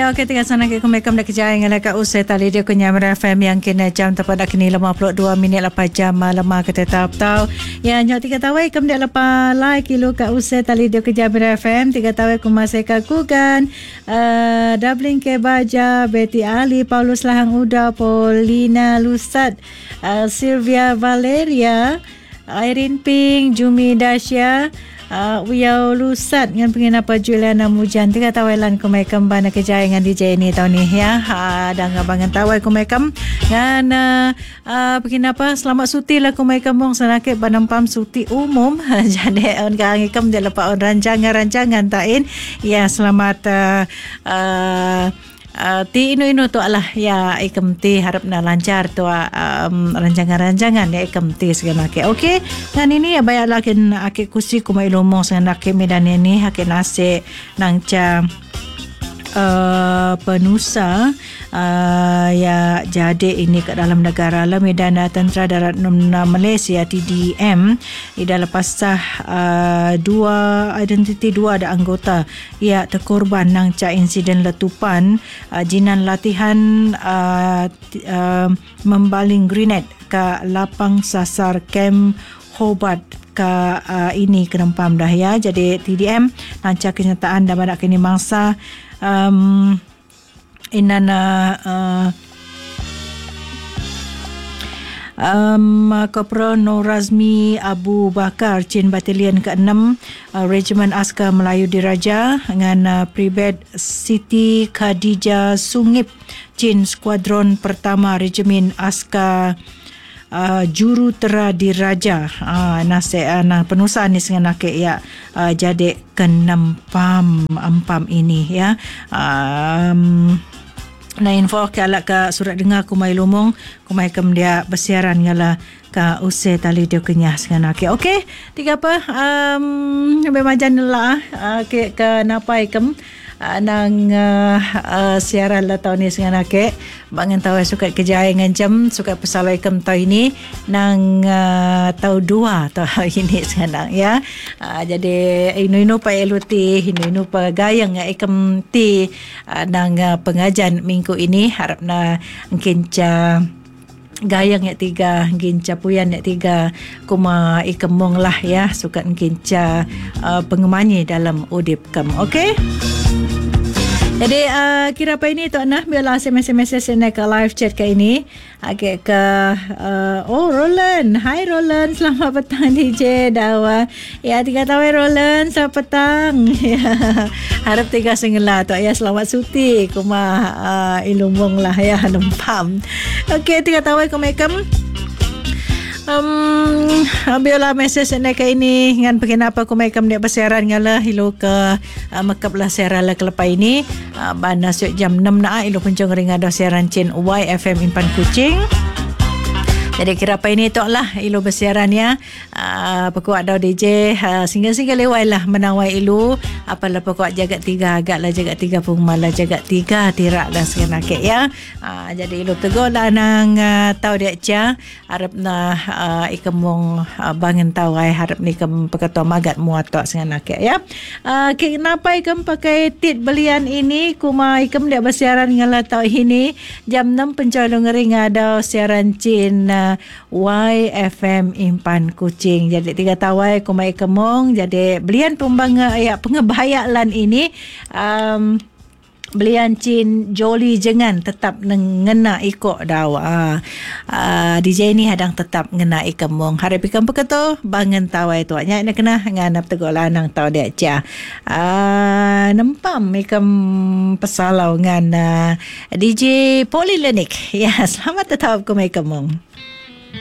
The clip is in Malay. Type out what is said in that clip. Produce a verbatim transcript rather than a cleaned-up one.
Ya, okey, tinggal sana kita kembali dah kejayaan dengan lekat usai tali dia ke Nyamara F M yang kena jam tepat dah kini lima puluh dua minit lepas jam malam kita tetap tahu. Ya, nyok tiga tawai kem dia lepas like kilo kat usai tali dia ke Nyamara F M tiga tawai kumasai kakukan uh, Dublin ke Baja, Betty Ali, Paulus Lahang Uda, Paulina Lusat, uh, Sylvia Valeria, Irene Ping, Jumi Dasya, Uh, Wiau Lusat dengan pengen apa Juliana Mujan tiga tawelan kumai kembang nak kerja dengan D J ni tahun ni ya. Ha dah ngabangan tawai kumai kem dan uh, uh, pengen apa selamat suti lah kumai kembang senakit banampam suti umum. Jadi on kangi kem dia lepas on rancangan-rancangan tain. Ya selamat uh, uh, Uh, ti inu-inu tu lah ya ikam ti harap na lancar tu um, rancangan-rancangan ya ikam ti segala ke okey dan ini ya banyak lagi akik kusi kumai lomong dengan akik medan ini akik nasi nangca Uh, penusa uh, ya jadi ini kat dalam negara lah Medan Tentera Darat Malaysia T D M ida lepas sah uh, dua identiti dua ada anggota ya terkorban nang ca insiden letupan uh, jinan latihan uh, uh, membaling grenade ke lapang sasar kem Hobart ke uh, ini kerempam dah ya. Jadi T D M lancar kenyataan dan banyak kini mangsa um, inana uh, um, Kopral Norazmi Abu Bakar Chin Batalion ke enam uh, Regiment Askar Melayu Diraja dengan uh, Private Siti Khadijah Sungip Chin Skuadron Pertama Regimen Askar Uh, Jurutera Diraja uh, nasi uh, nah, penusa ni dengan nakik ya uh, jadi kenempam ampam ini ya um, na info ke alak ke surat dengar kumai lumong kumai kem dia bersiaran ngala ka usai tali dia kenyah dengan nakik okey tiga apa um, bemajan lah uh, ke ke napai kem Uh, nang uh, uh, siaran lah tahun ni dengan akik bangan tahu suka kejayaan dengan jam suka pesalai kem tahun ini nang uh, tahun dua tahun ini sekarang ya uh, jadi inu-inu pa eluti inu-inu pa gayang ya ikem ti uh, nang uh, pengajan minggu ini harap na kinca gayang ya tiga ginca puyan ya tiga kuma ikemong lah ya suka ginca uh, pengemanyi dalam udip kem okey. Jadi uh, kira apa ini Tok Nah biarlah S M S S M S ke live chat ke ini agak ke uh, oh Roland, hi Roland, selamat petang D J Dawa ya tiga tahun Roland selamat petang ya harap tiga sengela Tok ya selamat suti kuma uh, ilumong lah ya lempam okey tiga tahun Assalamualaikum. Um, biarlah mesej nak ini dengan kenapa aku mai kam dia bersiaran ngala hilo ke uh, makap lah siaran lah kelepas ini uh, bana siap jam enam na ilo pencong ring ada siaran cin Y F M Impan Kuching. Jadi kira apa ini tok lah ilu bersiaran ya uh, pekuat dah D J uh, singgah-singgah lewai lah menawai ilu apalah pekuat jaga tiga agak lah jaga tiga pun malah jaga tiga tirak lah sekenakit ya uh, jadi ilu tegur lah nang uh, tahu dia cia harap na uh, ikemong uh, bangun tawai harap ni kem peketua magat muat tok sekenakit ya uh, kenapa ikem pakai tit belian ini kuma ikem dia bersiaran ngala tahu ini jam enam pencolong ring ada siaran cin uh, Y F M Impan Kuching. Jadi tiga tawai kumai kemong. Jadi belian pembang ya pengebayalan ini um, belian cin joli jangan tetap ngena ikut dawa. Uh, D J ni hadang tetap ngena ikemong. Harap ikam peketo bangun tawai tu. Nya nak kena nganap tegur lanang tau dia cia. Uh, nempam ikam pesalau ngan uh, D J Polylenik. Ya, selamat tetap kumai kemong.